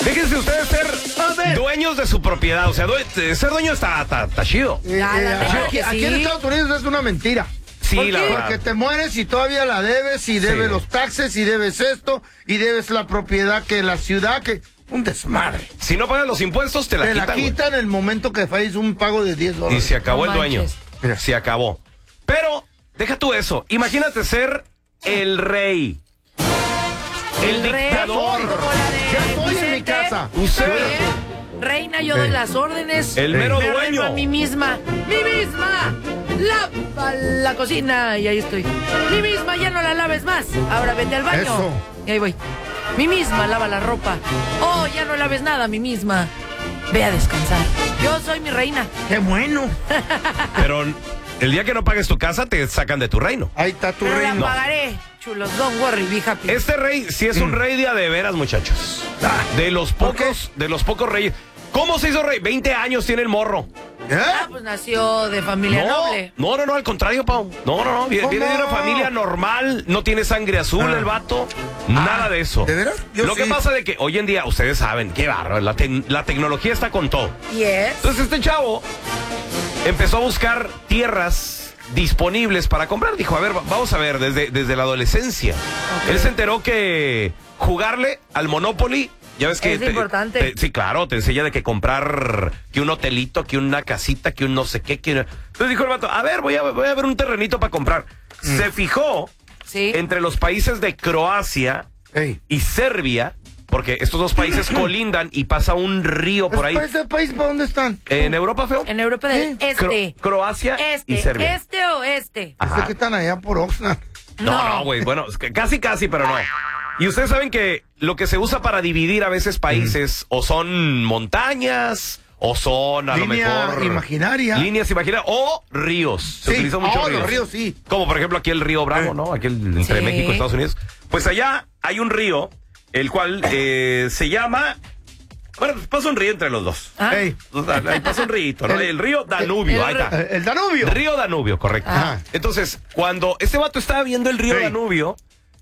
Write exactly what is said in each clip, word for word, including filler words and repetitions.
Fíjense ustedes ser dueños de su propiedad. O sea, due- ser dueño está, está, está chido. Eh, Ah, la eh, neta aquí, que aquí sí. en Estados Unidos es una mentira. Sí, ¿Por la qué? verdad. Porque te mueres y todavía la debes, y debes Sí. los taxes, y debes esto, y debes la propiedad que la ciudad, que... Un desmadre. Si no pagas los impuestos, te la Te quitan. la güey. quitan el momento que falles un pago de diez Y dólares. se acabó No el dueño. manches. Mira. Se acabó. Pero, deja tú eso. Imagínate ser el rey. El, El rey, dictador. como la de Ya estoy en mi Vicente. casa. Usted. Bien. Reina, yo doy las órdenes. El mero Me ordeno dueño. a mí misma. ¡Mi misma! Lava la cocina. Y ahí estoy. Mi misma, ya no la laves más. Ahora vete al baño. Eso. Y ahí voy. Mi misma, lava la ropa. Oh, ya no laves nada, mi misma. Ve a descansar. Yo soy mi reina. ¡Qué bueno! Pero el día que no pagues tu casa, te sacan de tu reino. Ahí está tu Pero la reino. pagaré. Chulos, don't worry, be happy. Este rey sí es un rey de a de veras, muchachos. De los ¿Por qué? pocos, de los pocos reyes. ¿Cómo se hizo rey? veinte años tiene el morro. ¿Eh? Ah, pues nació de familia No, noble. no, no, no, al contrario, Pau. No, no, no. Viene, ¿Cómo? viene de una familia normal, no tiene sangre azul Ah. el vato. Nada de eso. ¿De veras? Yo Lo que sí. pasa de que hoy en día, ustedes saben, qué barro, la, te- la tecnología está con todo. Yes. Entonces este chavo empezó a buscar tierras disponibles para comprar. Dijo, a ver, va- vamos a ver, desde, desde la adolescencia. Ok. Él se enteró que jugarle al Monopoly, ya ves que... Es importante. te- sí, claro, te enseña de que comprar, que un hotelito, que una casita, que un no sé qué. Que una- Entonces dijo el vato, a ver, voy a, voy a ver un terrenito para comprar. Se fijó Sí. entre los países de Croacia Ey. y Serbia, porque estos dos países colindan y pasa un río por ahí. ¿Ese país para dónde están? En Europa, feo. En Europa del ¿Eh? Este. Cro- Croacia Este. y Serbia. ¿Este o este? Sé que están allá por Oxnard. No, no, güey. Bueno, es que casi, casi, pero no. Y ustedes saben que lo que se usa para dividir a veces países o son montañas o son a Línea lo mejor imaginaria. líneas imaginarias o ríos. Se Sí. utilizan muchos Oh, ríos. los ríos, sí. Como por ejemplo aquí el río Bravo, Eh. ¿no? Aquí el- entre Sí. México y Estados Unidos. Pues allá hay un río, el cual eh, se llama... Bueno, pues pasa un río entre los dos. Ah. Ey. O sea, ahí pasa un río, ¿no? El- El río Danubio, el- ahí está. Eh, El Danubio. Río Danubio, correcto. Ajá. Entonces, cuando este vato estaba viendo el río Ey. Danubio,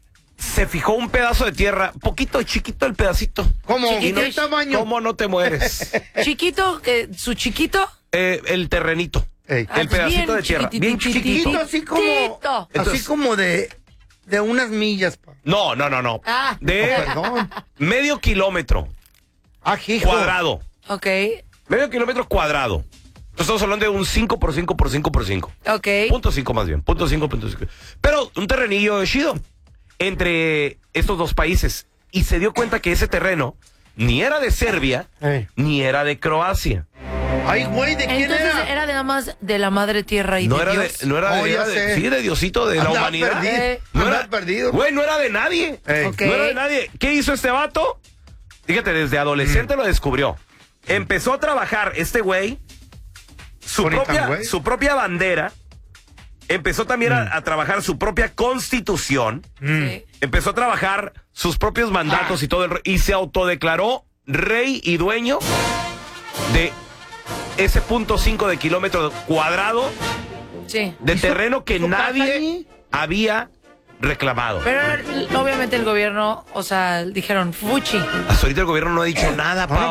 se fijó un pedazo de tierra, poquito chiquito el pedacito. ¿Cómo? Chiquito. ¿Qué tamaño? ¿Cómo no te mueres? Chiquito, que su chiquito. Eh, el terrenito. Ey. El pedacito de tierra. Bien chiquitito. Chiquito, así como... Chiquitito. Entonces- así como de... De unas millas, pa. No, no, no, no. Ah. De Oh, perdón. medio kilómetro Ah, hijo. cuadrado. Ok, Medio kilómetro cuadrado. Entonces estamos hablando de un cinco por cinco por cinco por cinco. ok. Punto cinco más bien. Punto cinco, punto cinco. Pero un terrenillo chido entre estos dos países. Y se dio cuenta que ese terreno ni era de Serbia, Ey. ni era de Croacia. Ay, güey, ¿de quién Entonces era? era de nada más de la madre tierra y No de era de, Dios. no era de, Oh, ya era de- sé. sí, de Diosito, de la Andaba humanidad. perdido. Eh. No Andaba era, perdido. güey, no era de nadie. Ey. Ok. No era de nadie. ¿Qué hizo este vato? Fíjate, desde adolescente Mm. lo descubrió. Empezó a trabajar este güey, su Bonita, propia, güey. su propia bandera. Empezó también a, a trabajar su propia constitución. Sí. Empezó a trabajar sus propios mandatos y todo el re- y se autodeclaró rey y dueño de ese punto cinco de kilómetro cuadrado Sí. de ¿Hizo- terreno que hizo casa nadie ahí? había reclamado. Pero obviamente el gobierno, o sea, dijeron, fuchi. Hasta ahorita el gobierno no ha dicho nada, No, Pau.